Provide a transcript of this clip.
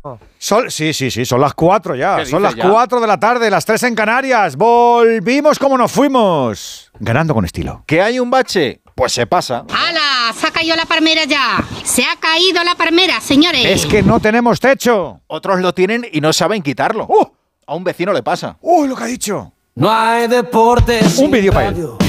Sí, son las 4 ya. Son las ya? 4 de la tarde, las 3 en Canarias. Volvimos como nos fuimos. Ganando con estilo. ¿Que hay un bache? Pues se pasa. ¡Hala! Se ha caído la palmera ya. Se ha caído la palmera, señores. Es que no tenemos techo. Otros lo tienen y no saben quitarlo. A un vecino le pasa. ¡Lo que ha dicho! No hay deportes. Un vídeo para él.